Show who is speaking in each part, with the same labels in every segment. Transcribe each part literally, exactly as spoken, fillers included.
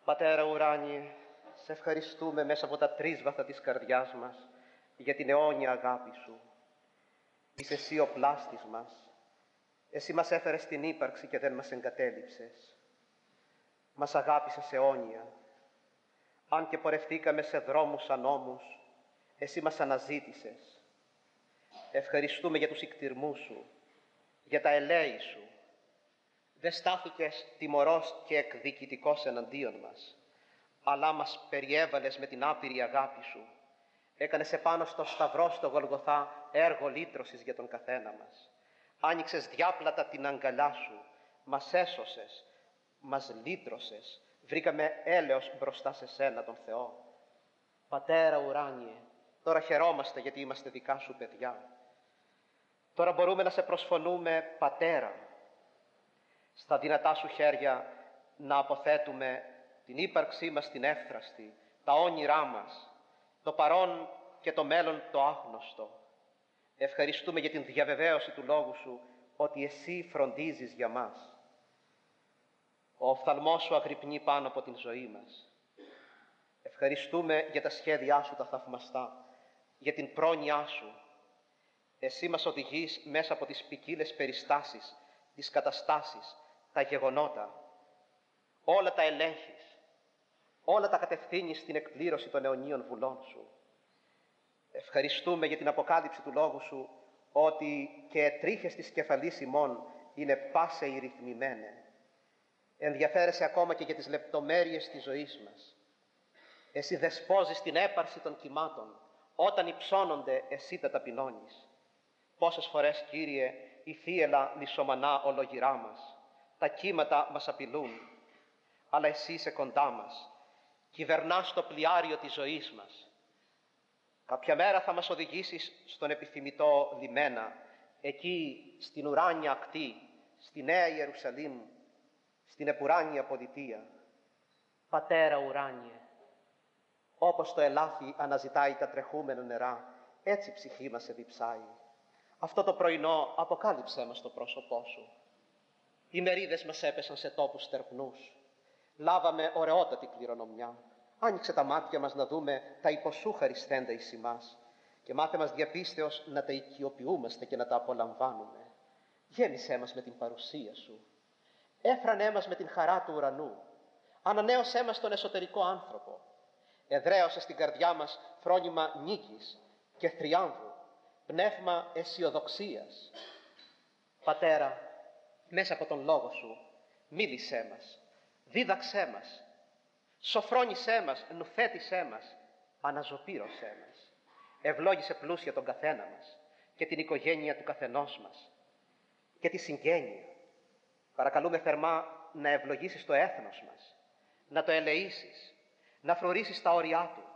Speaker 1: Πατέρα ουράνιε, σε ευχαριστούμε μέσα από τα τρίσβαθα της καρδιάς μας για την αιώνια αγάπη Σου. Είσαι Εσύ ο πλάστης μας. Εσύ μας έφερες στην ύπαρξη και δεν μας εγκατέλειψες. Μας αγάπησες αιώνια. Αν και πορευτήκαμε σε δρόμους ανώμους, Εσύ μας αναζήτησες. Ευχαριστούμε για τους ικτιρμούς Σου, για τα ελέη Σου. Δεν στάθηκες τιμωρός και εκδικητικός εναντίον μας, αλλά μας περιέβαλες με την άπειρη αγάπη Σου. Έκανες επάνω στο σταυρό στο Γολγοθά έργο λύτρωσης για τον καθένα μας. Άνοιξες διάπλατα την αγκαλιά Σου, μας έσωσες, μας λύτρωσες. Βρήκαμε έλεος μπροστά σε Σένα τον Θεό. Πατέρα ουράνιε, τώρα χαιρόμαστε γιατί είμαστε δικά Σου παιδιά. Τώρα μπορούμε να Σε προσφωνούμε Πατέρα. Στα δυνατά Σου χέρια να αποθέτουμε την ύπαρξή μας την εύθραστη, τα όνειρά μας, το παρόν και το μέλλον το άγνωστο. Ευχαριστούμε για την διαβεβαίωση του Λόγου Σου ότι Εσύ φροντίζεις για μας. Ο οφθαλμός Σου αγρυπνεί πάνω από την ζωή μας. Ευχαριστούμε για τα σχέδιά Σου τα θαυμαστά, για την πρόνοιά Σου. Εσύ μας οδηγείς μέσα από τις ποικίλες περιστάσεις, τις καταστάσεις, τα γεγονότα. Όλα τα ελέγχεις, όλα τα κατευθύνεις στην εκπλήρωση των αιωνίων βουλών Σου. Ευχαριστούμε για την αποκάλυψη του Λόγου Σου ότι και τρίχες της κεφαλής ημών είναι πάσε οι ρυθμημένε. Ενδιαφέρεσαι ακόμα και για τις λεπτομέρειες της ζωής μας. Εσύ δεσπόζεις την έπαρση των κυμάτων. Όταν υψώνονται, Εσύ τα ταπεινώνεις. Πόσες φορές, Κύριε, η θύελα λησομανά ολογυρά μας. Τα κύματα μας απειλούν. Αλλά Εσύ είσαι κοντά μας. Κυβερνάς το πλοιάριο της ζωής μας. Κάποια μέρα θα μας οδηγήσεις στον επιθυμητό λιμένα, εκεί στην ουράνια ακτή, στη Νέα Ιερουσαλήμ, στην επουράνια πολιτεία. Πατέρα ουράνιε, όπως το ελάφι αναζητάει τα τρεχούμενα νερά, έτσι η ψυχή μας σε διψάει. Αυτό το πρωινό αποκάλυψέ μας το πρόσωπό Σου. Οι μερίδες μας έπεσαν σε τόπους στερπνούς. Λάβαμε ωραιότατη κληρονομιά. Άνοιξε τα μάτια μας να δούμε τα υπό Σου χαρισθέντα εις ημάς και μάθε μας διαπίστεως να τα οικειοποιούμαστε και να τα απολαμβάνουμε. Γέμισέ μας με την παρουσία Σου. Έφρανέ μας με την χαρά του ουρανού. Ανανέωσέ μας τον εσωτερικό άνθρωπο. Εδραίωσε στην καρδιά μας φρόνημα νίκης και θριάμβου, πνεύμα αισιοδοξίας. Πατέρα, μέσα από τον Λόγο Σου, μίλησέ μας, δίδαξέ μας, σοφρόνησέ μας, νουθέτησέ μας, αναζωπήρωσέ μας. Ευλόγησε πλούσια τον καθένα μας και την οικογένεια του καθενός μας και τη συγγένεια. Παρακαλούμε θερμά να ευλογήσεις το έθνος μας, να το ελεήσεις, να φρουρήσεις τα όρια του.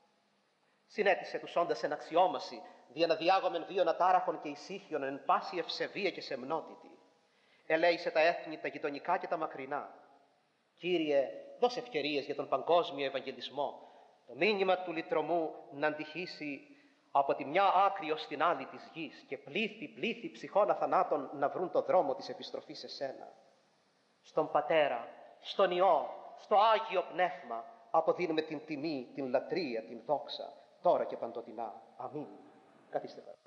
Speaker 1: Συνέτησε τους όντας εν αξιόμαση, δια να διάγομεν βίων ατάραχων και ησύχιον εν πάση ευσεβία και σεμνότητη. Ελέησε τα έθνη, τα γειτονικά και τα μακρινά. Κύριε, δώσε ευκαιρίες για τον παγκόσμιο ευαγγελισμό, το μήνυμα του λυτρωμού να αντιχύσει από τη μια άκρη ως την άλλη της γης και πλήθη, πλήθη ψυχών αθανάτων να βρουν το δρόμο της επιστροφής σε Σένα. Στον Πατέρα, στον Υιό, στο Άγιο Πνεύμα αποδίνουμε την τιμή, την λατρεία, την δόξα, τώρα και παντοτινά. Αμήν. Καθίστε.